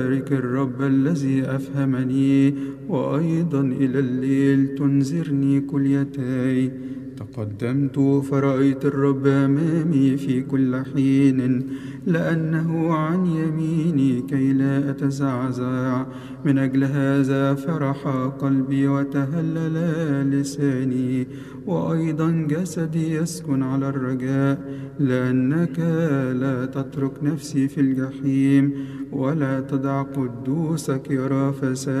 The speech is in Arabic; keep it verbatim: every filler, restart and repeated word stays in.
بارك الرب الذي أفهمني، وأيضا إلى الليل تنذرني كليتي. تقدمت فرأيت الرب أمامي في كل حين، لأنه عن يميني كي لا أتزعزع. من أجل هذا فرح قلبي وتهلل لساني، وأيضا جسدي يسكن على الرجاء، لأنك لا تترك نفسي في الجحيم، ولا تدع قدوسك يرى فساد.